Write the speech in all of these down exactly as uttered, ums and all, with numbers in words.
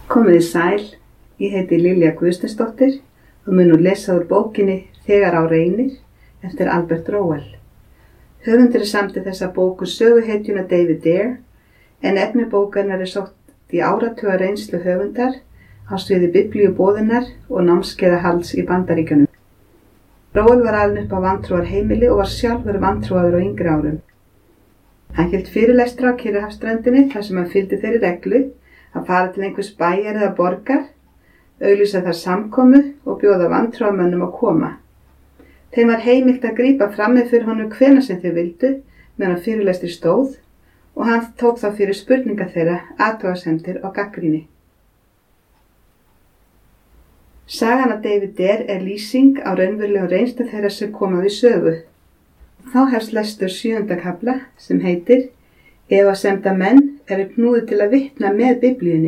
Komiði sæl, ég heiti Lilja Guðsteinsdóttir og mun nú lesa úr bókinni Þegar á reynir eftir Albert Rowell. Höfundur samdi þessa bóku söguhetjuna David Dare en efni bókarinnar er sótt í áratuga reynslu höfundar á sviði biblíuboðunar og námskeiðahalds í Bandaríkjunum. Rowell var alinn upp á vantrúarheimili og var sjálfur vantrúaður á yngri árum. Hann hélt fyrirlestra á Kyrrahafsströndinni þar sem hann fylgdi þeirri reglu að fara til einhvers bæjar eða borgar, auglýsa þar samkomu og bjóða vantrúarmönnum að koma. Þeim var heimilt að grípa frammi fyrir honum hvenær sem þeir vildu meðan fyrirlestri stóð og hann tók þá fyrir spurningar þeirra, athugasemdir og gagnrýni. Sagan af David Dare er lýsing á raunverulegum reynslu þeirra sem koma við sögu. Þá hefst lestur sjöunda kafla sem heitir Efasemda menn eru knúðir til að vitna með Biblíunni.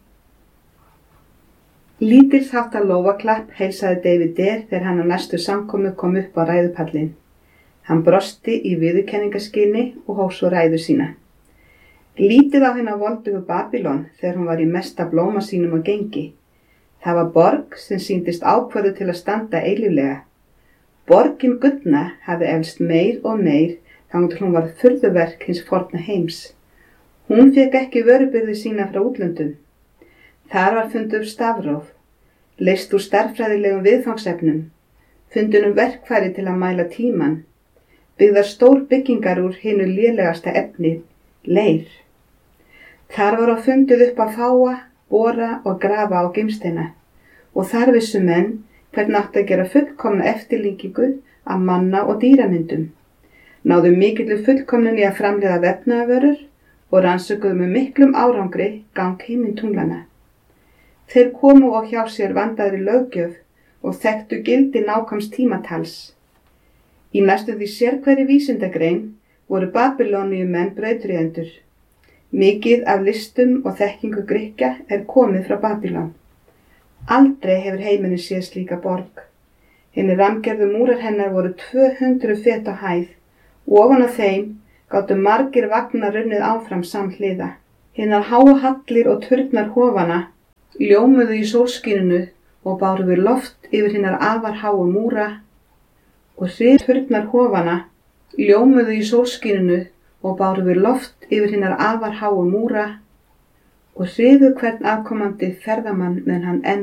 Lítill háttar lófaklapp heilsaði David Dare þegar hann á næstu samkomu kom upp á ræðupallinn. Hann brosti í viðurkenningarskyni og hóf svo ræðu sína. Lítið á hina voldugu Babylon þegar hún var í mesta blóma sínum og gengi. Það var borg sem sýndist ákvörðu til að standa eilíflega. Borgin gullna hafði eflst meir og meir þangað til hún var furðuverk hins forna heims. Hún fékk ekki vörubirgði sína frá útlöndum. Þar var fundið upp stafróf, leyst úr stærðfræðilegum viðfangsefnum, fundin um verkfæri til að mæla tímann, byggðar stór byggingar úr hinu lélegasta efni, leir. Þar var á fundið upp að fáa, bora og grafa á gimsteina og þar vissu menn hvernig átti að gera fullkomna eftirlíkingu af manna og dýramyndum. Náðu mikillu fullkomnun í að framleiða vefnaðarvörur og rannsökuðu með miklum árangri gang himintunglana. Þeir komu og hjá sér vandaðri löggjöf og þekktu gildi nákvæms tímatals. Í næstum því sérhverri vísindagrein voru Babylóníumenn brautryðjendur. Mikið af listum og þekkingu Grikkja er komið frá Babylon. Aldrei hefur heimurinn séð slíka borg. Hinir rammgerðu múrar hennar voru tvö hundruð fet á hæð og ofan á þeim gátu margir vagnar runnið áfram samhliða. Hinar háu hallir og turnar hofana ljómuðu í sólskininu og báru við loft yfir hinar afar háu múra og hrið turnar hofana ljómuðu í sólskininu og báru við loft yfir hinar afar háu múra og hriðu hvern afkomandi ferðamann meðan hann enn